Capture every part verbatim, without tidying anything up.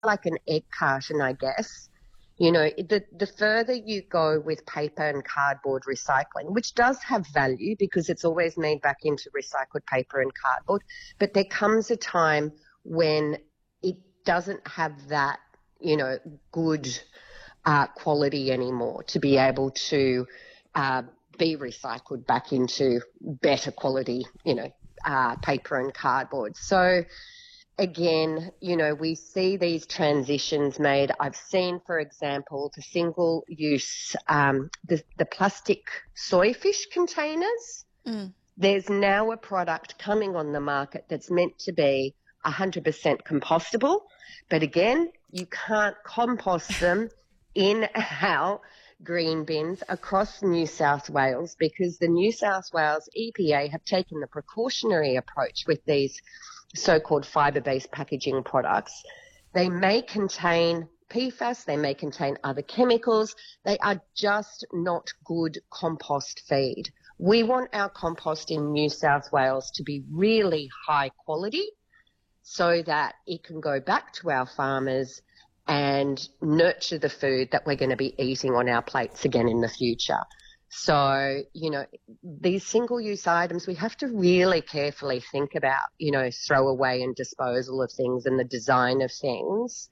like an egg carton, I guess. You know, the, the further you go with paper and cardboard recycling, which does have value because it's always made back into recycled paper and cardboard, but there comes a time when it doesn't have that, you know, good uh, quality anymore to be able to uh, be recycled back into better quality, you know, uh, paper and cardboard. So, again, you know, we see these transitions made. I've seen, for example, the single-use, um, the, the plastic soy fish containers. Mm. There's now a product coming on the market that's meant to be one hundred percent compostable. But again, you can't compost them in our green bins across New South Wales because the New South Wales E P A have taken the precautionary approach with these so-called fibre-based packaging products. They may contain P FAS, they may contain other chemicals. They are just not good compost feed. We want our compost in New South Wales to be really high quality so that it can go back to our farmers and nurture the food that we're going to be eating on our plates again in the future. So, you know, these single-use items, we have to really carefully think about, you know, throwaway and disposal of things and the design of things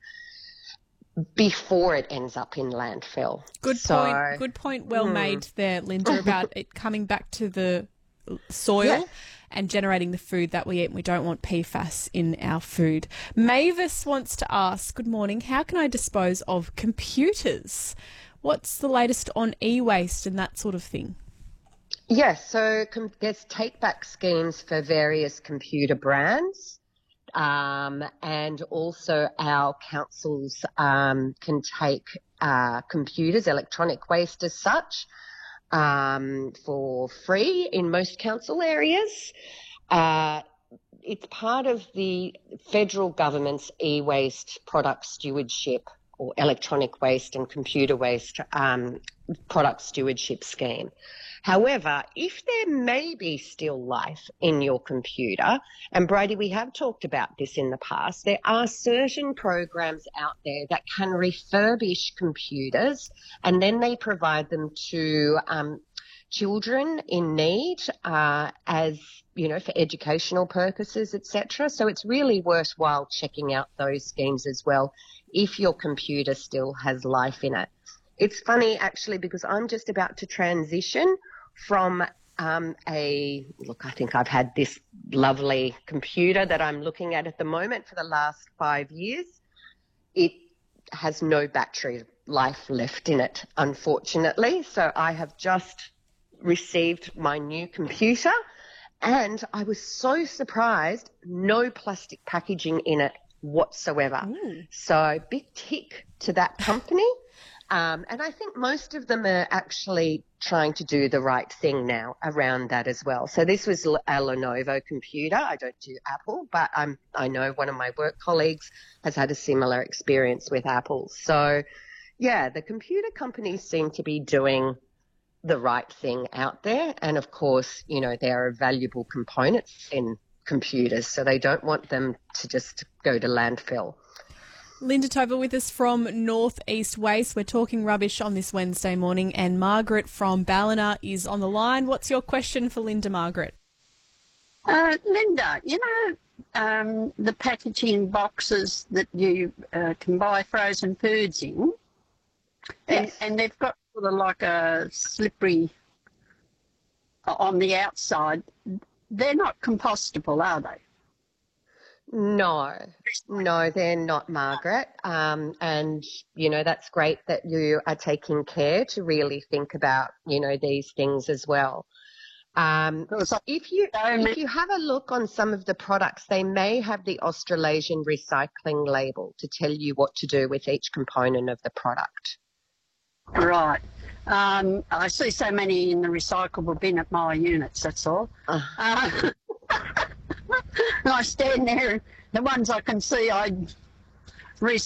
before it ends up in landfill. Good so, point. Good point. Well hmm. made there, Linda, about it coming back to the soil Yeah. and generating the food that we eat. And we don't want P FAS in our food. Mavis wants to ask, good morning, how can I dispose of computers? What's the latest on e-waste and that sort of thing? Yes, so com- there's take-back schemes for various computer brands, um, and also our councils um, can take uh, computers, electronic waste as such, um, for free in most council areas. Uh, it's part of the federal government's e-waste product stewardship or electronic waste and computer waste um, product stewardship scheme. However, if there may be still life in your computer, and Brady, we have talked about this in the past, there are certain programs out there that can refurbish computers and then they provide them to um, children in need uh, as, you know, for educational purposes, et cetera. So it's really worthwhile checking out those schemes as well if your computer still has life in it. It's funny, actually, because I'm just about to transition from um, a, look, I think I've had this lovely computer that I'm looking at at the moment for the last five years. It has no battery life left in it, unfortunately. So I have just received my new computer and I was so surprised, no plastic packaging in it whatsoever. Ooh. So big tick to that company. Um, and I think most of them are actually trying to do the right thing now around that as well. So this was a Lenovo computer. I don't do Apple, but I'm, I know one of my work colleagues has had a similar experience with Apple. So, yeah, the computer companies seem to be doing the right thing out there. And, of course, you know, there are valuable components in computers, so they don't want them to just go to landfill. Linda Tover with us from North East Waste. We're talking rubbish on this Wednesday morning, and Margaret from Ballina is on the line. What's your question for Linda, Margaret? Uh, Linda, you know um, the packaging boxes that you uh, can buy frozen foods in? And, Yes. and they've got sort of like a slippery on the outside. They're not compostable, are they? No, no, they're not, Margaret. Um, and, you know, that's great that you are taking care to really think about, you know, these things as well. Um, if you if you have a look on some of the products, they may have the Australasian recycling label to tell you what to do with each component of the product. Right. Um, I see so many in the recyclable bin at my units, that's all. Uh. Uh, and I stand there, and the ones I can see, I re-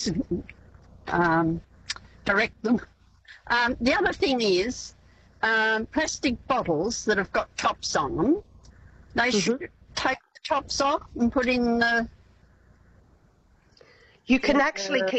um, direct them. Um, the other thing is, um, plastic bottles that have got tops on them, they mm-hmm. should take the tops off and put in the... You can actually keep